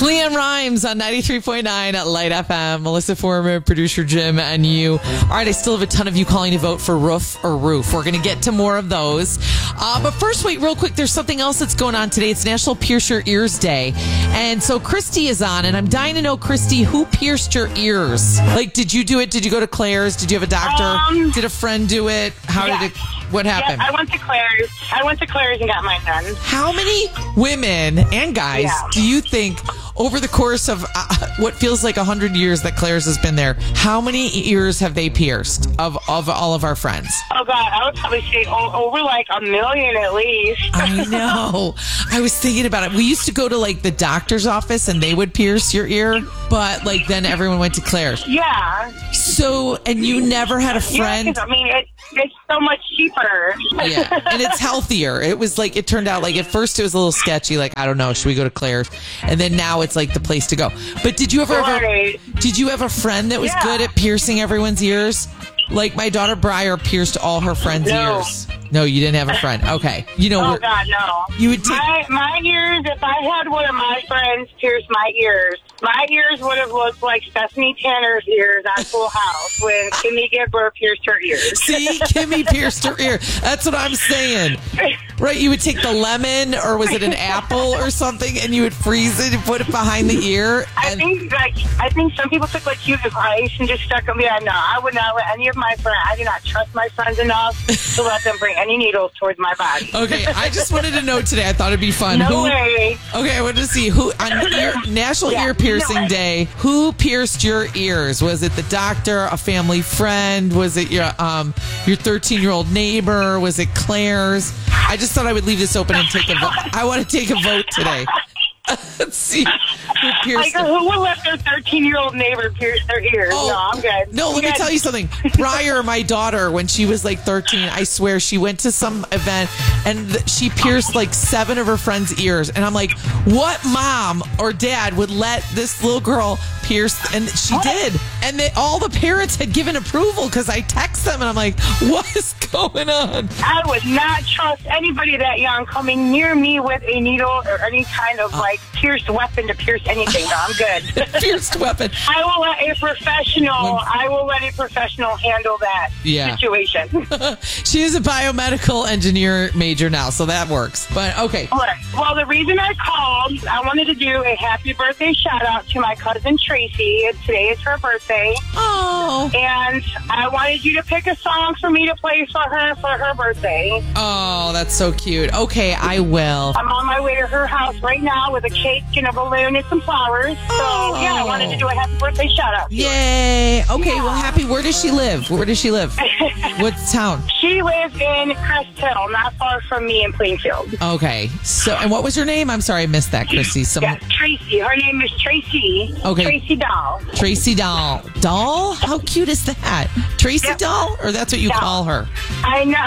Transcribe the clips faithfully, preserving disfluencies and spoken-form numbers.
Leanne Rhymes on ninety-three point nine at Light F M. Melissa Foreman, producer Jim, and you. All right, I still have a ton of you calling to vote for roof or roof. We're going to get to more of those. Uh, but first, wait, real quick, there's something else that's going on today. It's National Pierce Your Ears Day. And so Christy is on, and I'm dying to know, Christy, who pierced your ears? Like, did you do it? Did you go to Claire's? Did you have a doctor? Um, did a friend do it? How yeah. did it? What happened? Yeah, I went to Claire's. I went to Claire's and got mine done. How many women and guys Yeah. do you think over the course of uh, what feels like one hundred years that Claire's has been there, how many ears have they pierced of, of all of our friends? Oh, God, I would probably say o- over like a million at least. I know. I was thinking about it. We used to go to like the doctor's office and they would pierce your ear, but like then everyone went to Claire's. Yeah. So, and you never had a friend? Yeah, 'cause, I mean, it, it's so much cheaper. Yeah, and it's healthier. It was like, it turned out like at first it was a little sketchy, like, I don't know, should we go to Claire's? And then now it's like the place to go. But did you ever, Right. ever did you have a friend that was Yeah. good at piercing everyone's ears? Like my daughter Briar pierced all her friends' No. ears. No, you didn't have a friend. Okay. You know, Oh, we're- God, no. You would take- my, my ears, if I had one of my friends pierce my ears, my ears would have looked like Stephanie Tanner's ears on Full House when Kimmy Gibbler pierced her ears. see, Kimmy pierced her ear. That's what I'm saying. Right, you would take the lemon, or was it an apple or something, and you would freeze it and put it behind the ear. I And think like I think some people took like cubic ice and just stuck them. Yeah, no, I would not let any of my friends. I do not trust my friends enough to let them bring any needles towards my body. okay, I just wanted to know today. I thought it'd be fun. No Who, way. Okay, I wanted to see who on ear, National Yeah, Ear Piercing no way. Day. Who pierced your ears? Was it the doctor, a family friend? Was it your um your thirteen year old neighbor? Was it Claire's? I just thought I would leave this open and take a vote. I want to take a vote today. Let's see who Like, pierced. it. who would let their thirteen-year-old neighbor pierce their ears? Oh, no, I'm good. No, I'm let me good. tell you something. Briar, my daughter, when she was like thirteen, I swear she went to some event and th- she pierced like seven of her friends' ears. And I'm like, what mom or dad would let this little girl pierce? And she What? did. And they, all the parents had given approval because I text them and I'm like, what is going on? I would not trust anybody that young coming near me with a needle or any kind of like pierced weapon to pierce anything. No, I'm good. Pierced weapon. I will let a professional. When- I will let a professional handle that Yeah. situation. She is a biomedical engineer major now, so that works. But okay. Alright. Well, the reason I called, I wanted to do a happy birthday shout out to my cousin Tracy. Today is her birthday, Oh. and I wanted you to pick a song for me to play for her for her birthday. Oh, that's so cute. Okay, I will. I'm on my way to her house right now with a cake and a balloon and some flowers. So Oh. yeah, I wanted to do a happy birthday shout out. Yay. Okay, well, happy. Where does she live? Where does she live? What town? She lives in Crest Hill, not far from me in Plainfield. Okay. So, and what was her name? I'm sorry, I missed that, Christy. Some Yes, Tracy. Her name is Tracy. Okay. Tracy Doll. Tracy Doll. Doll? How cute is that? Tracy Yep. Doll? Or that's what you Doll. call her? I know.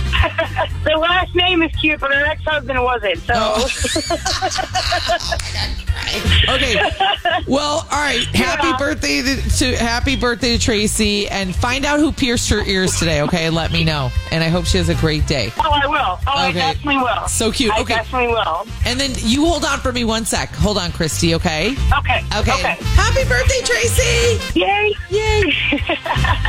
Her last name is cute, but her ex-husband wasn't. So Oh. Okay. Well, all right. Happy Yeah. birthday to, to happy birthday to Tracy, and find out who pierced her ears today, okay? And let me know. And I hope she has a great day. oh, I will. Oh, I Okay. definitely will. So cute. I Okay. definitely will. And then you hold on for me one sec. Hold on, Christy, okay? Okay. Okay. Okay. Happy birthday, Tracy! Yay. Yay!